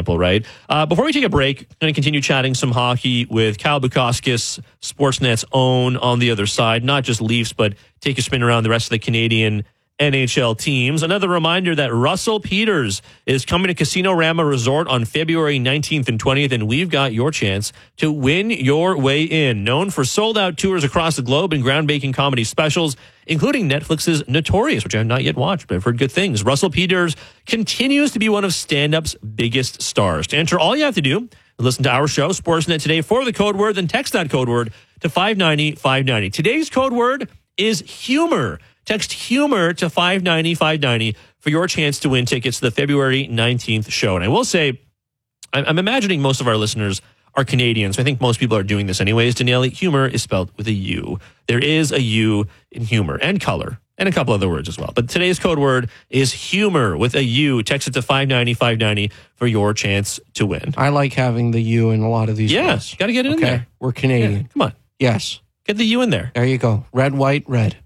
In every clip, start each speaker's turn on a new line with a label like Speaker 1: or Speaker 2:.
Speaker 1: example, right? Before we take a break, I'm going to continue chatting some hockey with Kyle Bukauskas, Sportsnet's own On the Other Side, not just Leafs, but take a spin around the rest of the Canadian NHL teams. Another reminder that Russell Peters is coming to Casino Rama Resort on February 19th and 20th, and we've got your chance to win your way in. Known for sold-out tours across the globe and groundbreaking comedy specials, including Netflix's Notorious, which I have not yet watched, but I've heard good things. Russell Peters continues to be one of stand-up's biggest stars. To enter, all you have to do is listen to our show, Sportsnet Today, for the code word, then text that code word to 590-590. Today's code word is humor. Text humor to 590-590 for your chance to win tickets to the February 19th show. And I will say, I'm imagining most of our listeners are Canadians. I think most people are doing this anyways. Danielle, humor is spelled with a U. There is a U in humor and color and a couple other words as well. But today's code word is humor with a U. Text it to 590-590 for your chance to win.
Speaker 2: I like having the U in a lot of these words.
Speaker 1: Yes, got to get it in there.
Speaker 2: We're Canadian.
Speaker 1: Yeah, come on.
Speaker 2: Yes.
Speaker 1: Get the U in there.
Speaker 2: There you go. Red, white, red.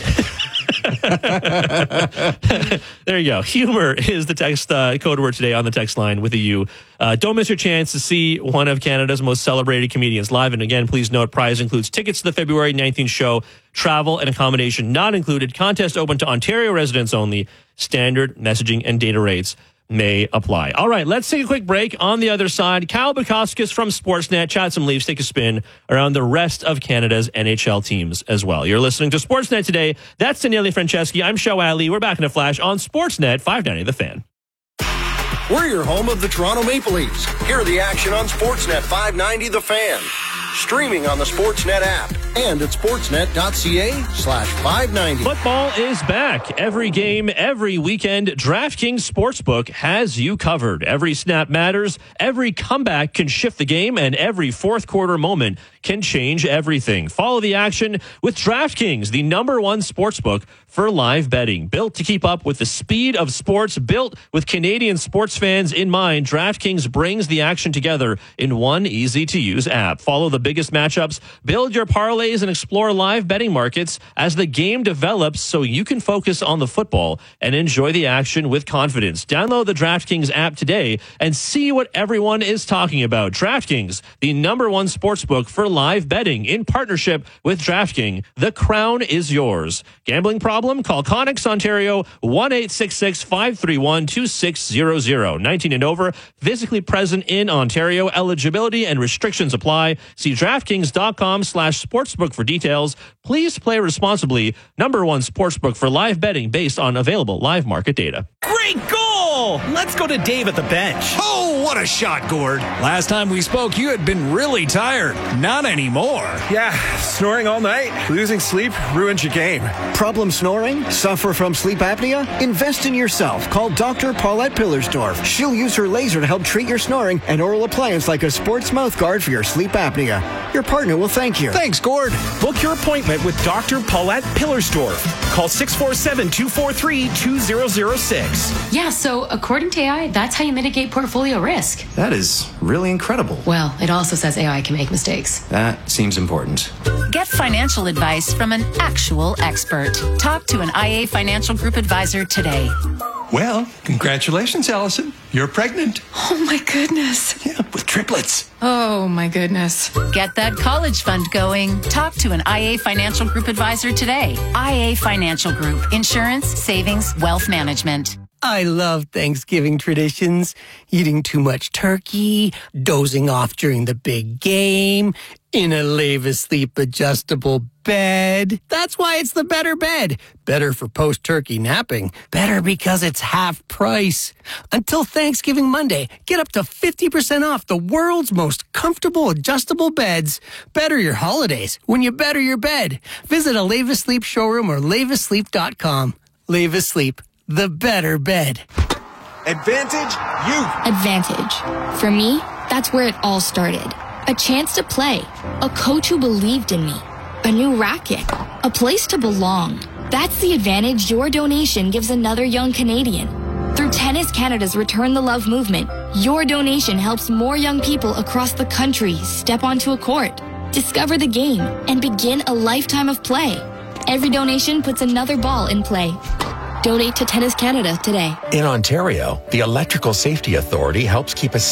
Speaker 1: There you go. Humor is the text code word today on the text line with a U. Don't miss your chance to see one of Canada's most celebrated comedians live. And again, please note, prize includes tickets to the February 19th show, travel and accommodation not included, contest open to Ontario residents only, standard messaging and data rates may apply. All right, let's take a quick break. On the other side, Kyle Bukauskas from Sportsnet, chat some Leafs, take a spin around the rest of Canada's NHL teams as well. You're listening to Sportsnet Today. That's Daniele Franceschi. I'm Show Ali. We're back in a flash on Sportsnet 590 The Fan.
Speaker 3: We're your home of the Toronto Maple Leafs. Hear the action on Sportsnet 590 The Fan. Streaming on the Sportsnet app and at sportsnet.ca/590.
Speaker 1: Football is back. Every game, every weekend, DraftKings Sportsbook has you covered. Every snap matters, every comeback can shift the game, and every fourth quarter moment can change everything. Follow the action with DraftKings, the #1 sportsbook for live betting. Built to keep up with the speed of sports, built with Canadian sports fans in mind, DraftKings brings the action together in one easy-to-use app. Follow the biggest matchups, build your parlays, and explore live betting markets as the game develops so you can focus on the football and enjoy the action with confidence. Download the DraftKings app today and see what everyone is talking about. DraftKings, the #1 sportsbook for live betting in partnership with DraftKings. The crown is yours. Gambling problem? Call Connex Ontario 1-866-531-2600. 19 and over, physically present in Ontario. Eligibility and restrictions apply. See DraftKings.com/sportsbook for details. Please play responsibly. #1 sportsbook for live betting based on available live market data.
Speaker 4: Great goal! Let's go to Dave at the bench.
Speaker 5: Oh, what a shot, Gord. Last time we spoke, you had been really tired. Not anymore.
Speaker 4: Yeah, snoring all night. Losing sleep ruins your game.
Speaker 6: Problem snoring? Suffer from sleep apnea? Invest in yourself. Call Dr. Paulette Pillersdorf. She'll use her laser to help treat your snoring and oral appliance like a sports mouth guard for your sleep apnea. Your partner will thank you.
Speaker 5: Thanks, Gord.
Speaker 4: Book your appointment with Dr. Paulette Pillersdorf. Call 647-243-2006.
Speaker 7: Yeah, so according to AI, that's how you mitigate portfolio risk.
Speaker 8: That is really incredible.
Speaker 7: Well, it also says AI can make mistakes.
Speaker 8: That seems important.
Speaker 9: Get financial advice from an actual expert. Talk to an IA Financial Group advisor today.
Speaker 10: Well, congratulations, Allison. You're pregnant.
Speaker 7: Oh my goodness.
Speaker 10: Yeah, with triplets.
Speaker 7: Oh my goodness.
Speaker 9: Get that college fund going. Talk to an IA Financial Group advisor today. IA Financial Group. Insurance, savings, wealth management.
Speaker 11: I love Thanksgiving traditions. Eating too much turkey, dozing off during the big game, in a Lave Asleep adjustable bed. That's why it's the better bed. Better for post-turkey napping. Better because it's half price. Until Thanksgiving Monday, get up to 50% off the world's most comfortable adjustable beds. Better your holidays when you better your bed. Visit a Lave Asleep showroom or laveasleep.com. Lave Asleep. The better bed.
Speaker 4: Advantage youth.
Speaker 12: Advantage. For me, that's where it all started. A chance to play. A coach who believed in me. A new racket. A place to belong. That's the advantage your donation gives another young Canadian. Through Tennis Canada's Return the Love movement, your donation helps more young people across the country step onto a court, discover the game, and begin a lifetime of play. Every donation puts another ball in play. Donate to Tennis Canada today.
Speaker 13: In Ontario, the Electrical Safety Authority helps keep a